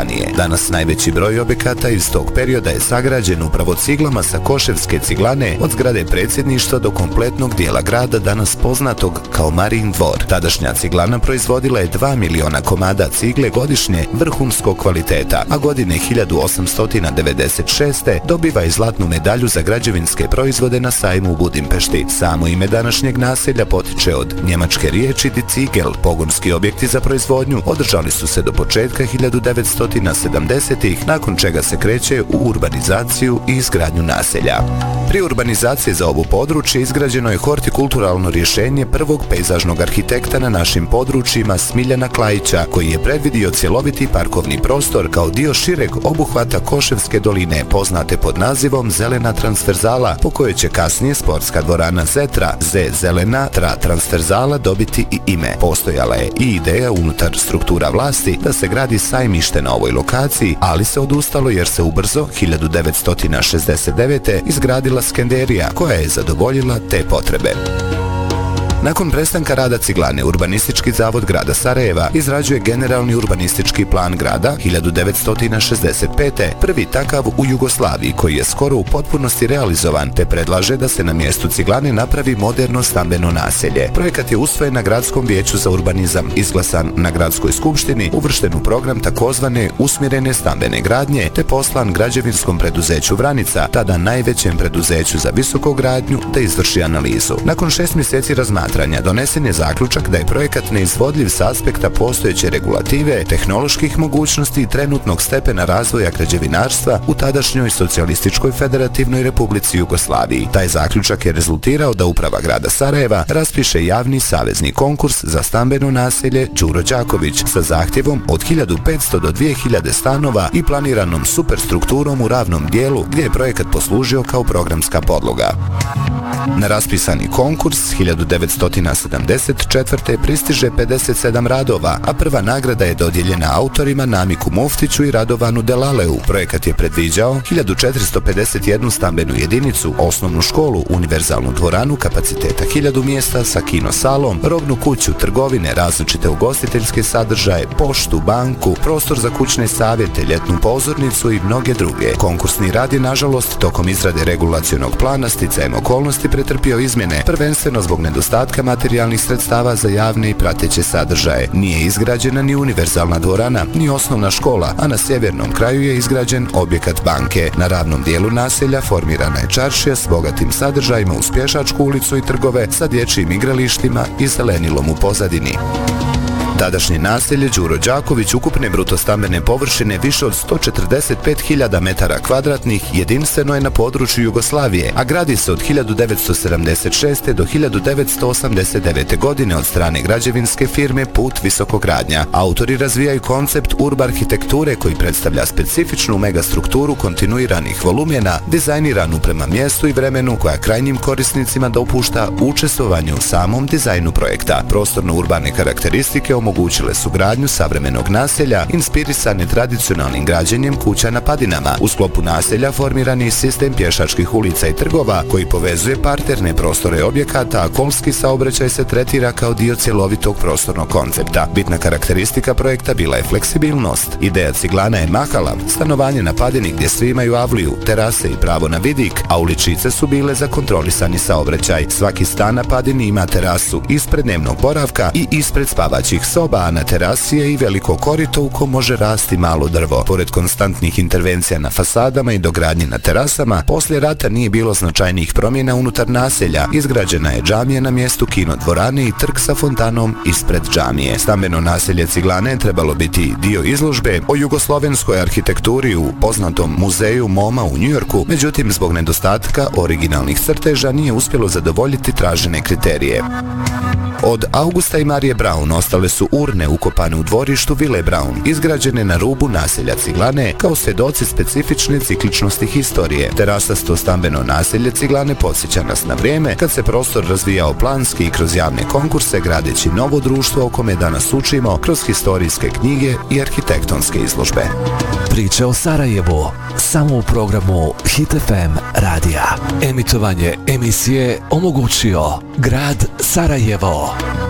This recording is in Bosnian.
županije. Danas najveći broj objekata iz tog perioda je sagrađen upravo ciglama sa Koševske ciglane od zgrade predsjedništva do kompletnog dijela grada danas poznatog kao Marijin dvor. Tadašnja ciglana proizvodila je 2 miliona komada cigle godišnje vrhunskog kvaliteta, a godine 1896. dobiva i zlatnu medalju za građevinske proizvode na sajmu u Budimpešti. Samo ime današnjeg naselja potiče od njemačke riječi die Ziegel. Pogonski objekti za proizvodnju održali su se do početka 1970-ih, nakon čega se kreće u urbanizaciju i izgradnju naselja. Pri urbanizaciji za ovo područje izgrađeno je hortikulturalno rješenje prvog pejzažnog arhitekta na našim područjima Smiljana Klajića, koji je predvidio cjeloviti parkovni prostor kao dio šireg obuhvata Koševske doline, poznate pod nazivom Zelena transverzala, po kojoj će kasnije sportska dvorana Zetra, Zelena transverzala dobiti i ime. Postojala je i ideja unutar struktura vlasti da se gradi sajmište na ovoj lokaciji, ali se odustalo jer se ubrzo 1969. izgradila Skenderija, koja je zadovoljila te potrebe. Nakon prestanka rada ciglane, Urbanistički zavod grada Sarajeva izrađuje generalni urbanistički plan grada 1965. prvi takav u Jugoslaviji, koji je skoro u potpunosti realizovan, te predlaže da se na mjestu ciglane napravi moderno stambeno naselje. Projekat je usvojen na Gradskom vijeću za urbanizam, izglasan na Gradskoj skupštini, uvršten u program takozvane usmjerene stambene gradnje, te poslan građevinskom preduzeću Vranica, tada najvećem preduzeću za visokogradnju, da izvrši analizu. Nakon 6 mjeseci razmatranja donesen je zaključak da je projekat neizvodljiv s aspekta postojeće regulative, tehnoloških mogućnosti i trenutnog stepena razvoja građevinarstva u tadašnjoj Socijalističkoj federativnoj republici Jugoslaviji. Taj zaključak je rezultirao da uprava grada Sarajeva raspiše javni savezni konkurs za stambeno naselje Đuro Đaković sa zahtjevom od 1500 do 2000 stanova i planiranom superstrukturom u ravnom dijelu, gdje je projekat poslužio kao programska podloga. Na raspisani konkurs 1974. pristiže 57 radova, a prva nagrada je dodijeljena autorima Namiku Muftiću i Radovanu Delaleu. Projekat je predviđao 1451 stambenu jedinicu, osnovnu školu, univerzalnu dvoranu kapaciteta 1000 mjesta sa kino salom, robnu kuću, trgovine, različite ugostiteljske sadržaje, poštu, banku, prostor za kućne savjete, ljetnu pozornicu i mnoge druge. Konkursni rad je, nažalost, tokom izrade regulacionog plana sticajem okolnosti pretrpio izmjene, prvenstveno zbog nedostatka materijalnih sredstava za javne i prateće sadržaje. Nije izgrađena ni univerzalna dvorana, ni osnovna škola, a na sjevernom kraju je izgrađen objekat banke. Na ravnom dijelu naselja formirana je čaršija s bogatim sadržajima uz pješačku ulicu i trgove sa dječjim igralištima i zelenilom u pozadini. Tadašnje naselje Đuro Đaković ukupne bruto stambene površine više od 145.000 metara kvadratnih jedinstveno je na području Jugoslavije, a gradi se od 1976. do 1989. godine od strane građevinske firme Put Visokogradnja. Autori razvijaju koncept urbarhitekture koji predstavlja specifičnu megastrukturu kontinuiranih volumena, dizajniranu prema mjestu i vremenu, koja krajnjim korisnicima dopušta učestvovanje u samom dizajnu projekta. Prostorno-urbane karakteristike omogućile su gradnju savremenog naselja inspirisane tradicionalnim građenjem kuća na padinama. U sklopu naselja formiran je sistem pješačkih ulica i trgova koji povezuje parterne prostore objekata, a kolski saobraćaj se tretira kao dio cjelovitog prostornog koncepta. Bitna karakteristika projekta bila je fleksibilnost. Ideja ciglana je mahala, stanovanje na padini gdje svi imaju avliju, terase i pravo na vidik, a uličice su bile za kontrolisani saobraćaj. Svaki stan na padini ima terasu ispred dnevnog boravka i ispred spavaćih soba, a na terasi je i veliko korito u kom može rasti malo drvo. Pored konstantnih intervencija na fasadama i dogradnje na terasama, poslije rata nije bilo značajnijih promjena unutar naselja. Izgrađena je džamija na mjestu kino dvorane i trg sa fontanom ispred džamije. Stambeno naselje ciglane je trebalo biti dio izložbe o jugoslovenskoj arhitekturi u poznatom muzeju MoMA u Njujorku, međutim zbog nedostatka originalnih crteža nije uspjelo zadovoljiti tražene kriterije. Od Augusta i Marije Braun ostale su urne ukopane u dvorištu Vile Braun, izgrađene na rubu naselja Ciglane kao svjedoci specifične cikličnosti historije. Terasasto stambeno naselje Ciglane podsjeća nas na vrijeme kad se prostor razvijao planski i kroz javne konkurse, gradeći novo društvo o kome danas učimo kroz historijske knjige i arhitektonske izložbe. Priče o Sarajevu samo u programu Hit FM radija. Emitovanje emisije omogućio grad Sarajevo.